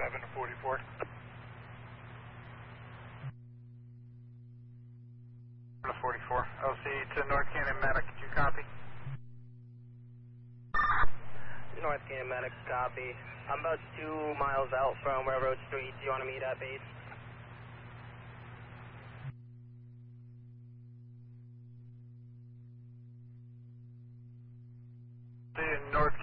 7 to 44. To 44. LC to North Canyon Medic, did you copy? North Canyon Medic, copy. I'm about 2 miles out from Railroad Street. Do you want to meet at base? In North